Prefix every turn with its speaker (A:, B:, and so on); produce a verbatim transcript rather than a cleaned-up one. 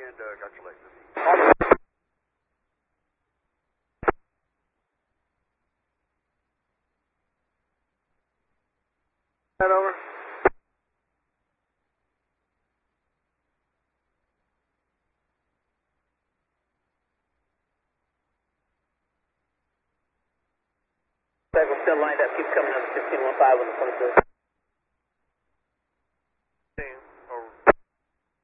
A: and uh, got your Lexus. Head over.
B: We're still lined up. Keep coming up. fifteen one five on the twenty-four.